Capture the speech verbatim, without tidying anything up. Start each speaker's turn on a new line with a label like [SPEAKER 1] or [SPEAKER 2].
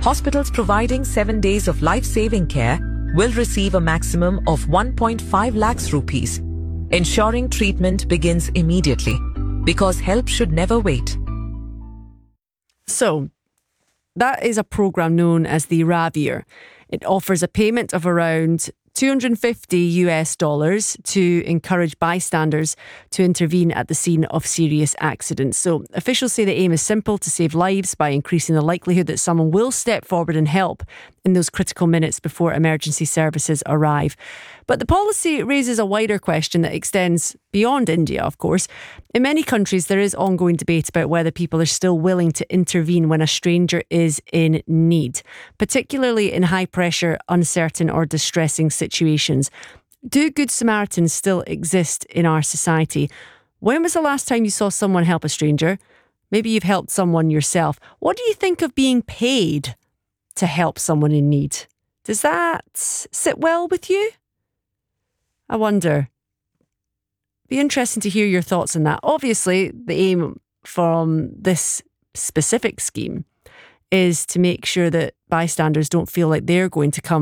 [SPEAKER 1] hospitals providing seven days of life-saving care will receive a maximum of one point five lakhs rupees, ensuring treatment begins immediately, because help should never wait.
[SPEAKER 2] So, that is a programme known as the Ravir. It offers a payment of around two hundred fifty US dollars to encourage bystanders to intervene at the scene of serious accidents. So officials say the aim is simple: to save lives by increasing the likelihood that someone will step forward and help in those critical minutes before emergency services arrive. But the policy raises a wider question that extends beyond India, of course. In many countries, there is ongoing debate about whether people are still willing to intervene when a stranger is in need, particularly in high-pressure, uncertain or distressing situations. Do Good Samaritans still exist in our society? When was the last time you saw someone help a stranger? Maybe you've helped someone yourself. What do you think of being paid to help someone in need? Does that sit well with you? I wonder. Be interesting to hear your thoughts on that. Obviously, the aim from this specific scheme is to make sure that bystanders don't feel like they're going to come